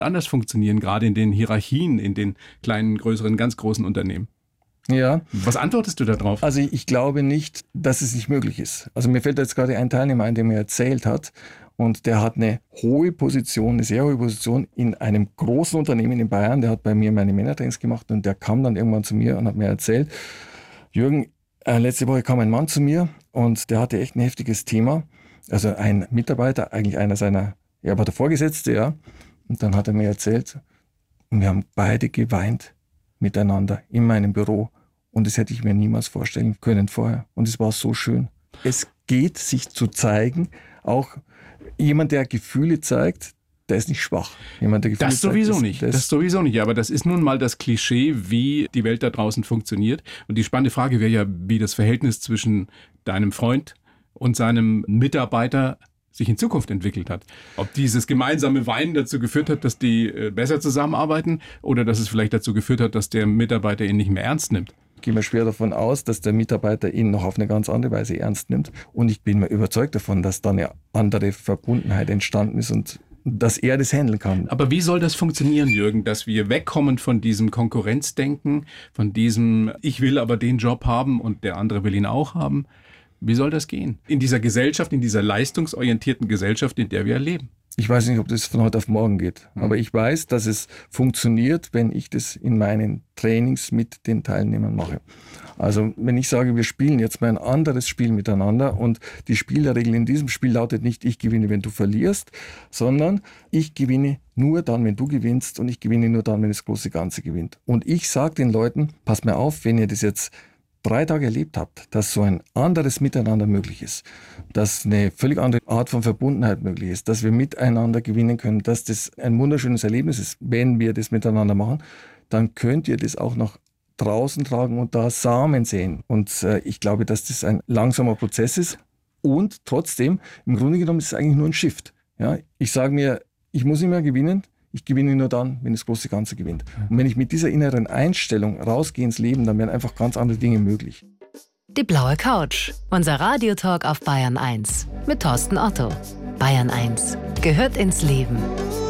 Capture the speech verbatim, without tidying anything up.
anders funktionieren, gerade in den Hierarchien, in den kleinen, größeren, ganz großen Unternehmen. Ja. Was antwortest du darauf? Also ich glaube nicht, dass es nicht möglich ist. Also mir fällt jetzt gerade ein Teilnehmer ein, der mir erzählt hat, und der hat eine hohe Position, eine sehr hohe Position in einem großen Unternehmen in Bayern. Der hat bei mir meine Männertrainings gemacht und der kam dann irgendwann zu mir und hat mir erzählt, Jürgen, äh, letzte Woche kam ein Mann zu mir und der hatte echt ein heftiges Thema. Also ein Mitarbeiter, eigentlich einer seiner, er war der Vorgesetzte, ja. Und dann hat er mir erzählt, und wir haben beide geweint miteinander in meinem Büro. Und das hätte ich mir niemals vorstellen können vorher. Und es war so schön. Es geht, sich zu zeigen, auch jemand, der Gefühle zeigt, der ist nicht schwach. Jemand, der Gefühle das sowieso zeigt, nicht. Das, das sowieso nicht. Aber das ist nun mal das Klischee, wie die Welt da draußen funktioniert. Und die spannende Frage wäre ja, wie das Verhältnis zwischen deinem Freund und seinem Mitarbeiter sich in Zukunft entwickelt hat. Ob dieses gemeinsame Weinen dazu geführt hat, dass die äh, besser zusammenarbeiten oder dass es vielleicht dazu geführt hat, dass der Mitarbeiter ihn nicht mehr ernst nimmt. Ich gehe mir schwer davon aus, dass der Mitarbeiter ihn noch auf eine ganz andere Weise ernst nimmt. Und ich bin mir überzeugt davon, dass da eine andere Verbundenheit entstanden ist und dass er das handeln kann. Aber wie soll das funktionieren, Jürgen, dass wir wegkommen von diesem Konkurrenzdenken, von diesem ich will aber den Job haben und der andere will ihn auch haben? Wie soll das gehen? In dieser Gesellschaft, in dieser leistungsorientierten Gesellschaft, in der wir leben. Ich weiß nicht, ob das von heute auf morgen geht. Mhm. Aber ich weiß, dass es funktioniert, wenn ich das in meinen Trainings mit den Teilnehmern mache. Also wenn ich sage, wir spielen jetzt mal ein anderes Spiel miteinander und die Spielregel in diesem Spiel lautet nicht, ich gewinne, wenn du verlierst, sondern ich gewinne nur dann, wenn du gewinnst und ich gewinne nur dann, wenn das große Ganze gewinnt. Und ich sage den Leuten, passt mir auf, wenn ihr das jetzt drei Tage erlebt habt, dass so ein anderes Miteinander möglich ist, dass eine völlig andere Art von Verbundenheit möglich ist, dass wir miteinander gewinnen können, dass das ein wunderschönes Erlebnis ist, wenn wir das miteinander machen, dann könnt ihr das auch nach draußen tragen und da Samen sehen. Und äh, ich glaube, dass das ein langsamer Prozess ist und trotzdem, im Grunde genommen ist es eigentlich nur ein Shift. Ja? Ich sage mir, ich muss nicht mehr gewinnen, ich gewinne nur dann, wenn das große Ganze gewinnt. Und wenn ich mit dieser inneren Einstellung rausgehe ins Leben, dann werden einfach ganz andere Dinge möglich. Die blaue Couch, unser Radiotalk auf Bayern eins mit Thorsten Otto. Bayern eins gehört ins Leben.